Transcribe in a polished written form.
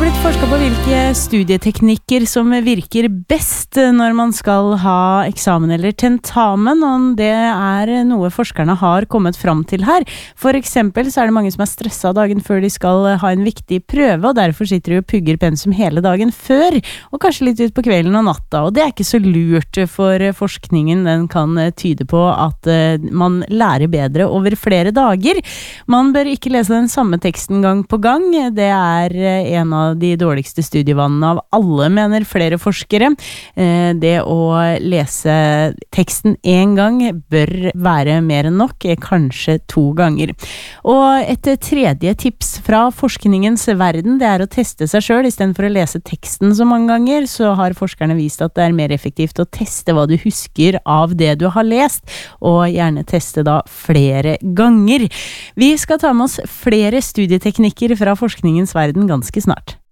blitt forsket på hvilke studieteknikker som virker best når man skal ha eksamen eller tentamen, og det noe forskerne har kommet fram til her. For eksempel så det mange som stresset dagen før de skal ha en viktig prøve, og derfor sitter de og pugger pensum hele dagen før, og kanskje litt ut på kvelden og natta, og det ikke så lurt, for forskningen den kan tyde på at man lærer bedre over flere dager. Man bør ikke lese den samme teksten gang på gang, det en av de dårligste studievannene av alle, mener flere forskere. Det å lese teksten en gang bør være mer enn nok, kanskje 2 ganger. Og et tredje tips fra forskningens verden, det å teste seg selv. I stedet for å lese teksten så mange ganger, så har forskerne vist at det mer effektivt å teste hva du husker av det du har lest, og gjerne teste da flere ganger. Vi skal ta med oss flere studieteknikker fra forskningens verden ganske snart.